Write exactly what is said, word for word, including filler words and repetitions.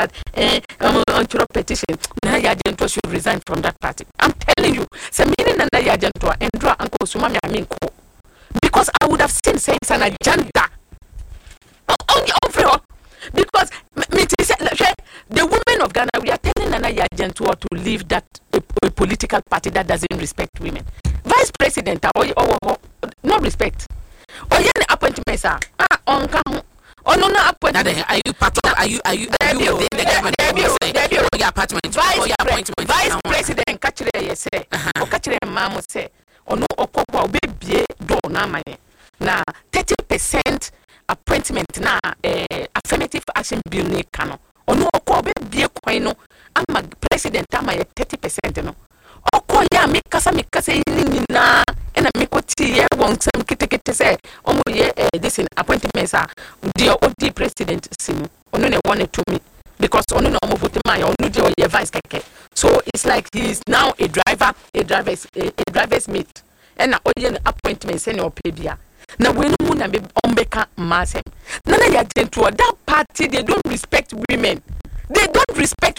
that eh um, on your petition Nana Yajentua should resign from that party. I'm telling you, say meaning Nana Yajentua and draw Uncle Sumami Aminko. Because I would have seen say it's an agenda. Because the women of Ghana, we are telling Nana Yajentua to leave that a, a political party that doesn't respect women. Vice President, or, or, or, no respect. Or any appointments are on count. Oh no, no appointment. Are you part of? Are you are you are you within the government? Your apartment. Vice Vice President Kachire say. Or Kachire Mamo say. Or no okoko obe do na manye. Na thirty percent appointment na affirmative action bill ni kano. Or no okoko obe bie kwano. Ama president ama thirty percent no. Oko ya mikasa mikasa ini na ena mikoti ye won sem kitekete say omo ye this in appointments are the odi president sinu ono ne one to me because ono no omo vote man ono the ye vice keke. So it's like he is now a driver a driver's a, a driver's mate ena oye appointments ena opebia na we no na be ombeka masem Nana Yajentua that party they don't respect women. They don't respect